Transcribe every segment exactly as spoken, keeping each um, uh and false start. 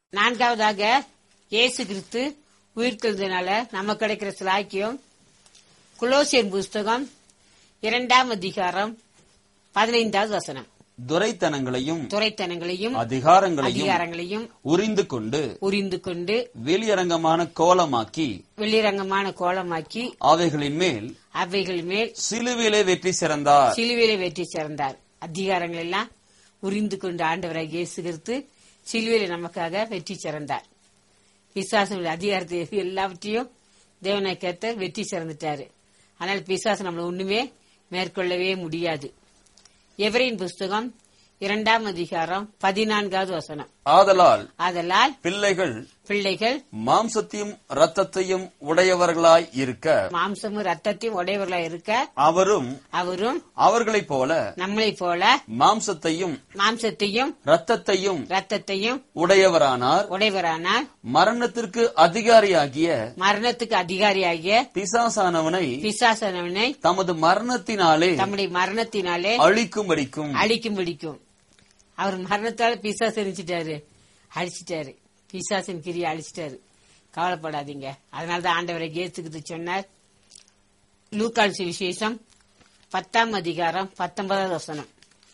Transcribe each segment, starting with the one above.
நான்காவதாக இயேசு கிறிஸ்து உயிர்த்தெழுந்தனால நமக்கு கிடைக்கிற சிலாக்கியம். கொலோசியர் புஸ்தகம் இரண்டாம் அதிகாரம் பதினைந்தாவது வசனம். துரைத்தனங்களையும் துரைத்தனங்களையும் அதிகாரங்களையும் அதிகாரங்களையும் உரிந்து கொண்டு உரிந்து கொண்டு வெளியரங்கமான கோலமாக்கி வெளிரங்கமான கோலமாக்கி அவைகளின் மேல் அவைகள் மேல் சிலுவிலே வெற்றி சிறந்தார். சிலுவையிலே வெற்றி சிறந்தார். அதிகாரங்கள் எல்லாம் உரிந்து கொண்டு ஆண்டவராக இயேசு கிறிஸ்து சிலுவையிலே நமக்காக வெற்றி சிறந்தார். பிசாசனுடைய அதிகாரத்தை எல்லாவற்றையும் தேவனை கேத்த வெற்றி சிறந்துட்டாரு. ஆனால் பிசாசு நம்மள ஒண்ணுமே மேற்கொள்ளவே முடியாது. எபிரேயர் புஸ்தகம் இரண்டாம் அதிகாரம் பதினான்காவது வசனம். ஆதலால் ஆதலால் பிள்ளைகள் பிள்ளைகள் மாம்சத்தையும் இரத்தத்தையும் உடையவர்களாய் இருக்க மாம்சமும் ரத்தத்தையும் உடையவர்களாய் இருக்க அவரும் அவரும் அவர்களைப் போல நம்மளைப் போல மாம்சத்தையும் மாம்சத்தையும் இரத்தத்தையும் ரத்தத்தையும் உடையவரானார். உடையவரானால் மரணத்திற்கு அதிகாரியாகிய மரணத்துக்கு அதிகாரியாகிய பிசாசானவனை பிசாசனவனை தமது மரணத்தினாலே தம்முடைய மரணத்தினாலே அழிக்கும்படிக்கும் அழிக்கும் பிடிக்கும். அவர் மரணத்தால பிசாசு எரிச்சிட்டாரு, அழிச்சிட்டாரு. பிசாசின் கிரியை அழிச்சிட்டாரு. கவலைப்படாதீங்க. அதனாலதான் ஆண்டவரை இயேசுக்கு சொன்னார். லூக்கான் சுவிசேஷம் பத்தாம் அதிகாரம் பத்தொன்பதாவது வசனம்.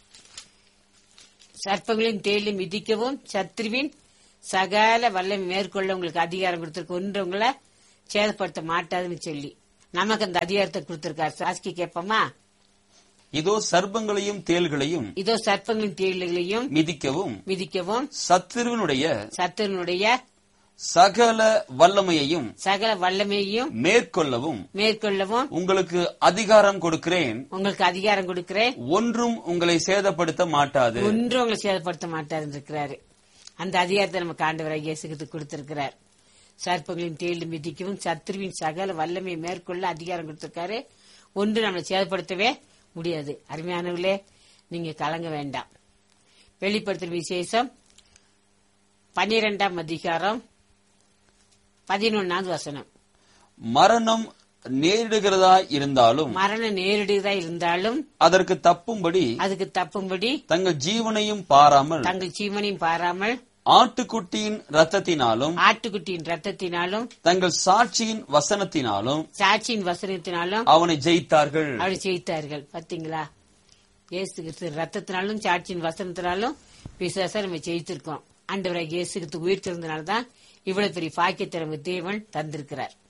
சர்ப்பங்களின் தேயிலும் மிதிக்கவும் சத்ருவின் சகல வல்லம் மேற்கொள்ள உங்களுக்கு அதிகாரம் கொடுத்திருக்க ஒன்றவங்களை சேதப்படுத்த மாட்டாதுன்னு சொல்லி நமக்கு அந்த அதிகாரத்தை கொடுத்திருக்காரு. சாஸ்கி கேட்போமா? இதோ சர்ப்பங்களையும் தேள்களையும் இதோ சர்ப்பங்களின் தேயிலையும் மிதிக்கவும் மிதிக்கவும் சத்துருவினுடைய சத்துருனுடைய சகல வல்லமையையும் சகல வல்லமையையும் மேற்கொள்ளவும் மேற்கொள்ளவும் உங்களுக்கு அதிகாரம் கொடுக்கிறேன். உங்களுக்கு அதிகாரம் கொடுக்கிறேன். ஒன்றும் உங்களை சேதப்படுத்த மாட்டாது. ஒன்றும் உங்களை சேதப்படுத்த மாட்டாரு இருக்கிறாரு. அந்த அதிகாரத்தை நமக்கு ஆண்டவராகிய இயேசு கிறிஸ்து கொடுத்திருக்கிறார். சர்ப்பங்களின் தேயிலை மிதிக்கவும் சத்துருவின் சகல வல்லமையை மேற்கொள்ள அதிகாரம் கொடுத்திருக்காரு. ஒன்று நம்மளை சேதப்படுத்தவே முடியாது. அருமையானவர்களே, நீங்க கலங்க வேண்டாம். வெளிப்படுத்தும் விசேஷம் பனிரெண்டாம் அதிகாரம் பதினொன்னாவது வசனம். மரணம் நேரிடுகிறதா இருந்தாலும் மரணம் நேரிடுகிறதா இருந்தாலும் அதற்கு தப்பும்படி அதுக்கு தப்பும்படி தங்கள் ஜீவனையும் பாராமல் தங்கள் ஜீவனையும் பாராமல் ஆட்டுக்குட்டியின் ரத்தத்தினாலும் ஆட்டுக்குட்டியின் ரத்தத்தினாலும் தங்கள் சாட்சியின் வசனத்தினாலும் சாட்சியின் வசனத்தினாலும் அவனை ஜெயித்தார்கள். அவனை ஜெயித்தார்கள். பாத்தீங்களா? இயேசு கிறிஸ்து ரத்தத்தினாலும் சாட்சியின் வசனத்தினாலும் பிசாசை நம்ம ஜெயித்திருக்கோம். ஆண்டவராகிய இயேசு கிறிஸ்து உயிர் திறந்தனால்தான் இவ்வளவு பெரிய பாக்கியத்தை நமக்கு தேவன் தந்திருக்கிறார்.